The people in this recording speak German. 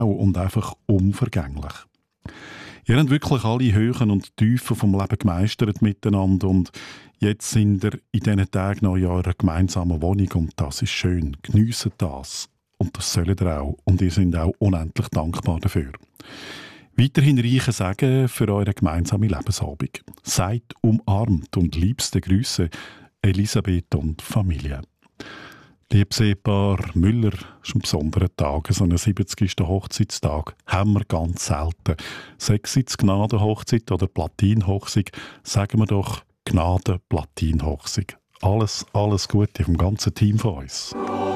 und einfach unvergänglich. Ihr habt wirklich alle Höhen und Tiefen vom Leben gemeistert miteinander und jetzt sind ihr in diesen Tagen noch in eurer gemeinsamen Wohnung und das ist schön. Geniessen das. Und das sollt ihr auch. Und ihr seid auch unendlich dankbar dafür. Weiterhin reiche Segen für eure gemeinsame Lebensabend. Seid umarmt und liebste Grüße, Elisabeth und Familie. Liebes Ehepaar Müller, ist ein besonderer Tag, so einen 70. Hochzeitstag, haben wir ganz selten. Sei es jetzt Gnadenhochzeit oder Platinhochzeit, sagen wir doch Gnade-Platinhochzeit. Alles Gute vom ganzen Team von uns.